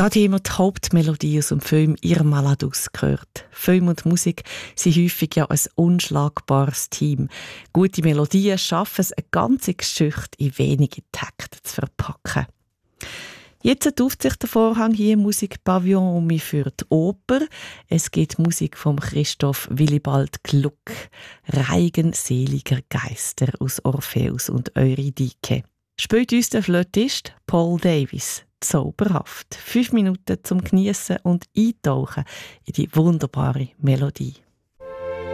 Gerade haben wir die Hauptmelodie aus dem Film «Irma Ladus» gehört. Film und Musik sind häufig ja ein unschlagbares Team. Gute Melodien schaffen es, eine ganze Geschichte in wenige Takte zu verpacken. Jetzt tauft sich der Vorhang hier im Musikpavillon um mich für die Oper. Es gibt Musik von Christoph Willibald Gluck, Reigen seliger Geister aus Orpheus und Eurydike. Spielt uns der Flötist Paul Davis. Zauberhaft. 5 Minuten zum Geniessen und Eintauchen in die wunderbare Melodie.